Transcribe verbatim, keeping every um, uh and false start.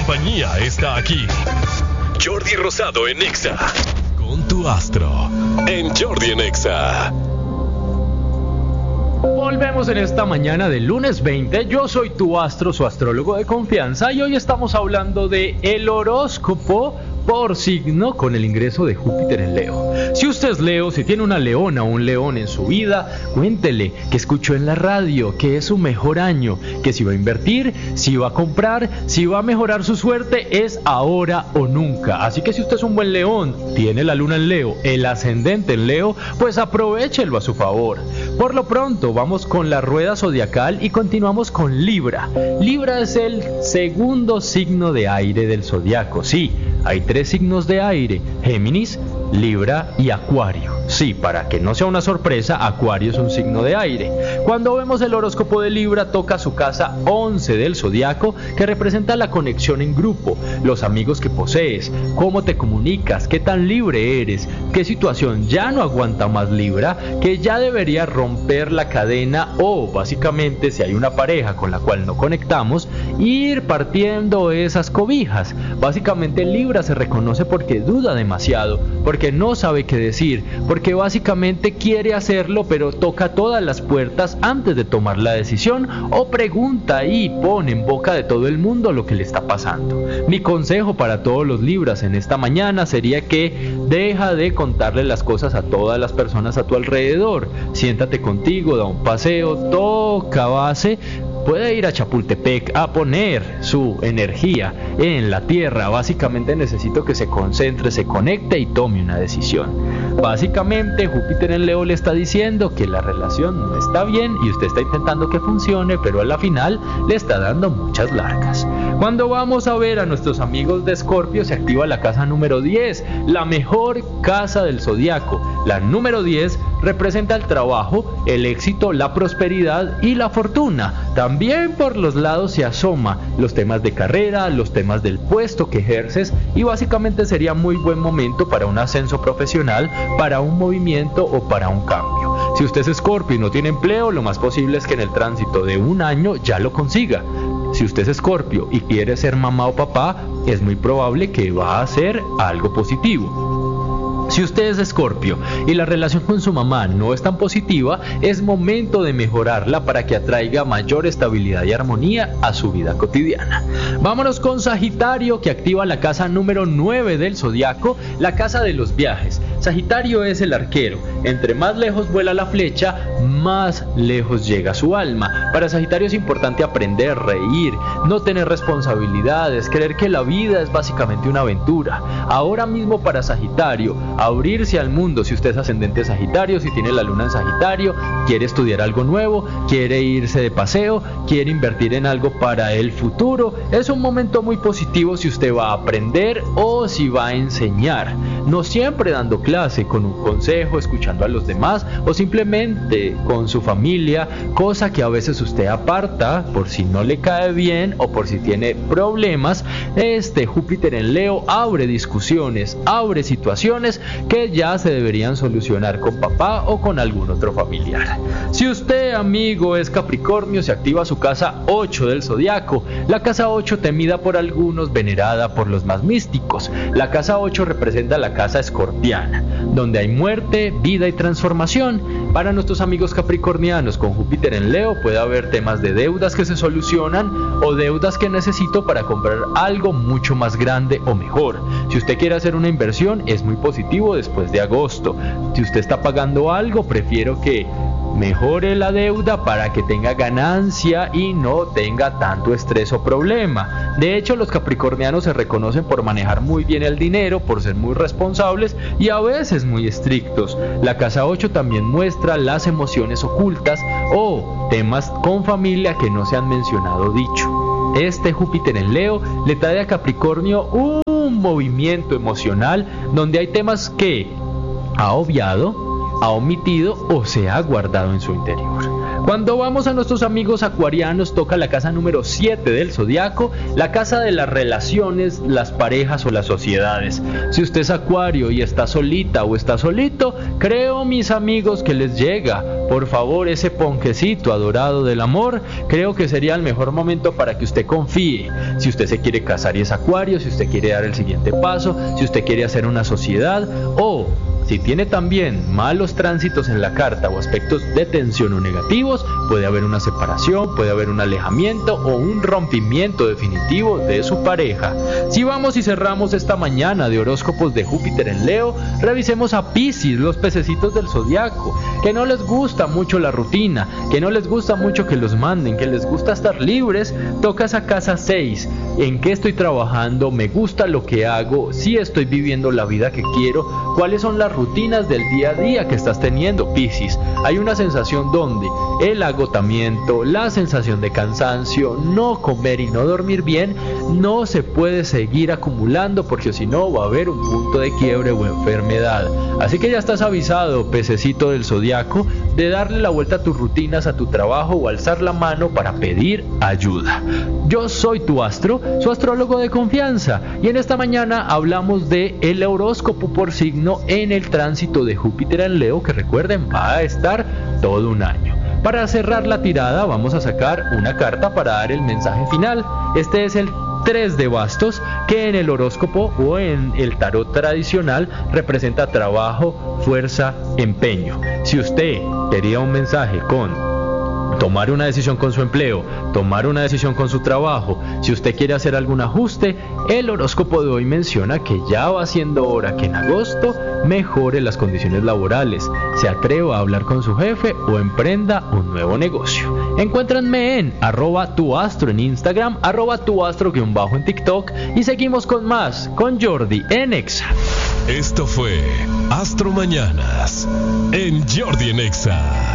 compañía está aquí. Jordi Rosado en Exa. Con tu astro. En Jordi en Exa. Volvemos en esta mañana del lunes veinte. Yo soy tu astro, su astrólogo de confianza, y hoy estamos hablando de el horóscopo por signo con el ingreso de Júpiter en Leo. Si usted es Leo, si tiene una leona o un león en su vida, cuéntele que escuchó en la radio que es su mejor año, que si va a invertir, si va a comprar, si va a mejorar su suerte, es ahora o nunca. Así que si usted es un buen león, tiene la luna en Leo, el ascendente en Leo, pues aprovéchelo a su favor. Por lo pronto, vamos con la rueda zodiacal y continuamos con Libra. Libra es el segundo signo de aire del zodiaco. Sí, hay tres signos de aire: Géminis, Libra y Acuario. Sí, para que no sea una sorpresa, Acuario es un signo de aire. Cuando vemos el horóscopo de Libra, toca su casa once del zodiaco, que representa la conexión en grupo, los amigos que posees, cómo te comunicas, qué tan libre eres, qué situación ya no aguanta más Libra, que ya debería romper la cadena, o básicamente si hay una pareja con la cual no conectamos, ir partiendo esas cobijas. Básicamente Libra se reconoce porque duda demasiado, porque no sabe qué decir, porque básicamente quiere hacerlo pero toca todas las puertas antes de tomar la decisión, o pregunta y pone en boca de todo el mundo lo que le está pasando. Mi consejo para todos los Libras en esta mañana sería que deja de contarle las cosas a todas las personas a tu alrededor. Siéntate contigo, da un paseo, toca base. Puede ir a Chapultepec a poner su energía en la tierra. Básicamente necesito que se concentre, se conecte y tome una decisión. Básicamente Júpiter en Leo le está diciendo que la relación no está bien y usted está intentando que funcione, pero a la final le está dando muchas largas. Cuando vamos a ver a nuestros amigos de Escorpio, se activa la casa número diez, la mejor casa del zodiaco. La número diez representa el trabajo, el éxito, la prosperidad y la fortuna. También por los lados se asoma los temas de carrera, los temas del puesto que ejerces, y básicamente sería muy buen momento para un ascenso profesional, para un movimiento o para un cambio. Si usted es Escorpio y no tiene empleo, lo más posible es que en el tránsito de un año ya lo consiga. Si usted es Escorpio y quiere ser mamá o papá, es muy probable que va a hacer algo positivo. Si usted es Escorpio y la relación con su mamá no es tan positiva, es momento de mejorarla para que atraiga mayor estabilidad y armonía a su vida cotidiana. Vámonos con Sagitario, que activa la casa número nueve del zodiaco, la casa de los viajes. Sagitario es el arquero. Entre más lejos vuela la flecha, más lejos llega su alma. Para Sagitario es importante aprender, reír, no tener responsabilidades, creer que la vida es básicamente una aventura. Ahora mismo para Sagitario, abrirse al mundo. Si usted es ascendente Sagitario, si tiene la luna en Sagitario, quiere estudiar algo nuevo, quiere irse de paseo, quiere invertir en algo para el futuro, es un momento muy positivo si usted va a aprender o si va a enseñar. No siempre dando clase, con un consejo, escuchando a los demás o simplemente con su familia, cosa que a veces usted aparta por si no le cae bien o por si tiene problemas. Este Júpiter en Leo abre discusiones, abre situaciones que ya se deberían solucionar con papá o con algún otro familiar. Si usted, amigo, es Capricornio, se activa su casa ocho del zodiaco. La casa ocho, temida por algunos, venerada por los más místicos. La casa ocho representa la casa escorpiana, donde hay muerte, vida y transformación. Para nuestros amigos capricornianos con Júpiter en Leo puede haber temas de deudas que se solucionan o deudas que necesito para comprar algo mucho más grande o mejor. Si usted quiere hacer una inversión, es muy positivo después de agosto. Si usted está pagando algo, prefiero que mejore la deuda para que tenga ganancia y no tenga tanto estrés o problema. De hecho, los capricornianos se reconocen por manejar muy bien el dinero, por ser muy responsables y a veces muy estrictos. La casa ocho también muestra las emociones ocultas o temas con familia que no se han mencionado dicho. Este Júpiter en Leo le trae a Capricornio un movimiento emocional donde hay temas que ha obviado, ha omitido o se ha guardado en su interior. Cuando vamos a nuestros amigos acuarianos, toca la casa número siete del zodiaco, la casa de las relaciones, las parejas o las sociedades. Si usted es acuario y está solita o está solito, creo, mis amigos, que les llega por favor, ese ponquecito adorado del amor, creo que sería el mejor momento para que usted confíe. Si usted se quiere casar y es Acuario, si usted quiere dar el siguiente paso, si usted quiere hacer una sociedad, o si tiene también malos tránsitos en la carta o aspectos de tensión o negativos, puede haber una separación, puede haber un alejamiento o un rompimiento definitivo de su pareja. Si vamos y cerramos esta mañana de horóscopos de Júpiter en Leo, revisemos a Piscis, los pececitos del zodiaco, que no les gusta mucho la rutina, que no les gusta mucho que los manden, que les gusta estar libres. Toca esa casa seis. ¿En qué estoy trabajando? ¿Me gusta lo que hago? ¿Si estoy viviendo la vida que quiero? ¿Cuáles son las rutinas del día a día que estás teniendo, Piscis? Hay una sensación donde el agotamiento, la sensación de cansancio, no comer y no dormir bien, no se puede seguir acumulando, porque si no va a haber un punto de quiebre o enfermedad. Así que ya estás avisado, pececito del zodiaco, de darle la vuelta a tus rutinas, a tu trabajo, o alzar la mano para pedir ayuda. Yo soy tu astro, su astrólogo de confianza, y en esta mañana hablamos de el horóscopo por signo en el tránsito de Júpiter en Leo, que recuerden, va a estar todo un año. Para cerrar la tirada vamos a sacar una carta para dar el mensaje final. Este es el tres de bastos, que en el horóscopo o en el tarot tradicional representa trabajo, fuerza, empeño. Si usted quería un mensaje con tomar una decisión con su empleo, tomar una decisión con su trabajo, si usted quiere hacer algún ajuste, el horóscopo de hoy menciona que ya va siendo hora que en agosto mejore las condiciones laborales, se atreva a hablar con su jefe o emprenda un nuevo negocio. Encuéntranme en arroba tuastro en Instagram, arroba tuastro guión bajo en TikTok, y seguimos con más con Jordi en Exa. Esto fue Astro Mañanas en Jordi en Exa.